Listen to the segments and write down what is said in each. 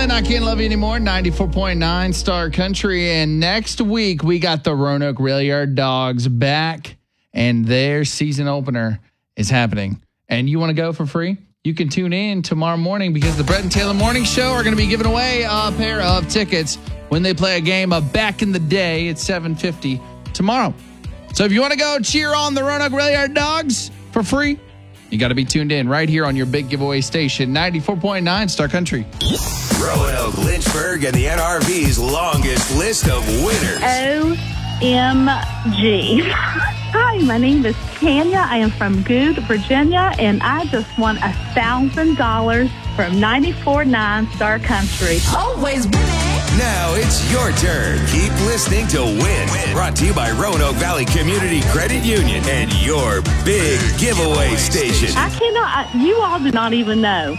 Glenn, I Can't Love You Anymore, 94.9 Star Country. And next week, we got the Roanoke Rail Yard Dogs back, and their season opener is happening. And you want to go for free? You can tune in tomorrow morning because the Brett and Taylor Morning Show are going to be giving away a pair of tickets when they play a game of Back in the Day at 7:50 tomorrow. So if you want to go cheer on the Roanoke Rail Yard Dogs for free, you got to be tuned in right here on your big giveaway station, 94.9 Star Country. Roanoke, Lynchburg, and the NRV's longest list of winners. OMG. Hi, my name is Tanya. I am from Good, Virginia, and I just won $1,000 from 94.9 Star Country. Always winning. Now it's your turn. Keep listening to Win. Brought to you by Roanoke Valley Community Credit Union and your big giveaway station. I cannot, you all do not even know.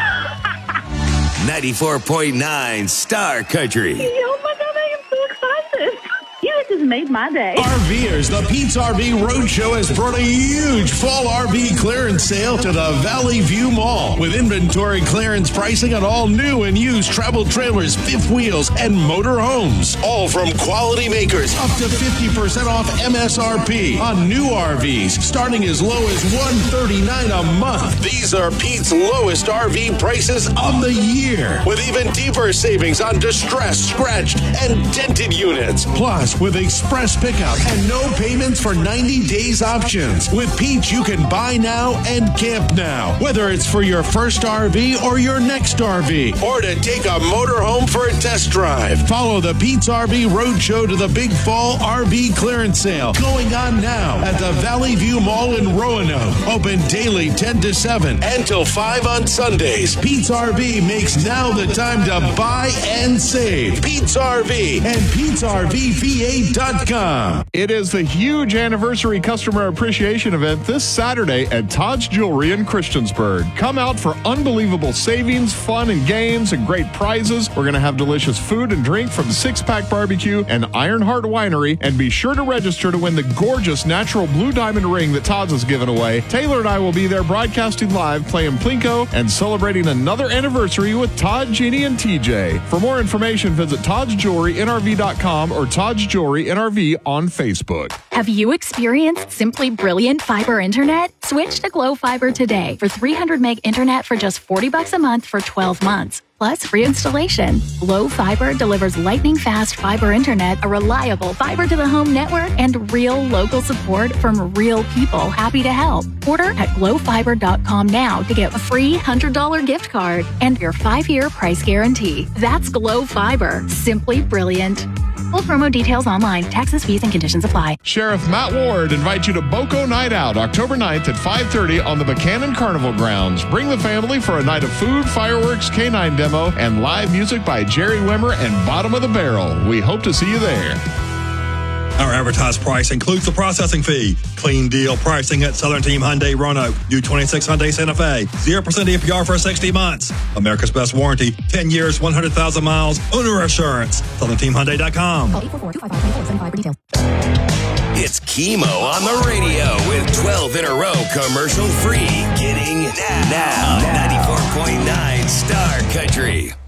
94.9 Star Country. Oh my God, I am so excited. You just made my day. RVers, the Pete's RV Roadshow has brought a huge fall RV clearance sale to the Valley View Mall with inventory clearance pricing on all new and used travel trailers, fifth wheels, and motor homes. All from quality makers, up to 50% off MSRP on new RVs, starting as low as $139 a month. These are Pete's lowest RV prices of the year, with even deeper savings on distressed, scratched, and dented units. Plus, with express pickup and no payments for 90 days options. With Pete's, you can buy now and camp now, whether it's for your first RV or your next RV, or to take a motorhome for a test drive. Follow the Pete's RV Roadshow to the Big Fall RV Clearance Sale going on now at the Valley View Mall in Roanoke. Open daily 10 to 7 and till 5 on Sundays. Pete's RV makes now the time to buy and save. Pete's RV and Pete'sRVVA.com. It is the huge anniversary customer appreciation event this Saturday at Todd's Jewelry in Christiansburg. Come out for unbelievable savings, fun and games, and great prizes. We're going to have delicious food and drink from Six Pack Barbecue and Ironheart Winery. And be sure to register to win the gorgeous natural blue diamond ring that Todd's has given away. Taylor and I will be there broadcasting live, playing Plinko, and celebrating another anniversary with Todd, Jeannie, and TJ. For more information, visit ToddsJewelryNRV.com or Todd's Jewelry NRV on Facebook. Have you experienced simply brilliant fiber internet? Switch to Glow Fiber today for 300 meg internet for just $40 a month for 12 months. Plus free installation. Glow Fiber delivers lightning fast fiber internet, a reliable fiber to the home network, and real local support from real people happy to help. Order at glowfiber.com now to get a free $100 gift card and your 5-year price guarantee. That's Glow Fiber. Simply brilliant. Full promo details online. Taxes, fees, and conditions apply. Sheriff Matt Ward invites you to BOCO Night Out, October 9th at 5:30 on the Buchanan Carnival grounds. Bring the family for a night of food, fireworks, canine demo, and live music by Jerry Wimmer and Bottom of the Barrel. We hope to see you there. Our advertised price includes the processing fee. Clean deal pricing at Southern Team Hyundai Roanoke. U26 Hyundai Santa Fe. 0% APR for 60 months. America's best warranty. 10 years, 100,000 miles. Owner assurance. SouthernTeamHyundai.com. Call 844-255-2475 for details. It's Chemo on the radio with 12 in a row commercial free. Getting now 94.9 Star Country.